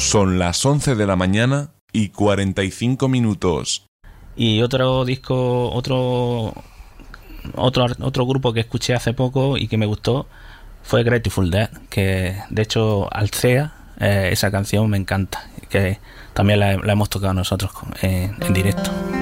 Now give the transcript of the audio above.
Son las 11 de la mañana y 45 minutos. Y otro disco, otro grupo que escuché hace poco y que me gustó fue Grateful Dead, que de hecho Alcea, esa canción me encanta, que también la hemos tocado nosotros en directo.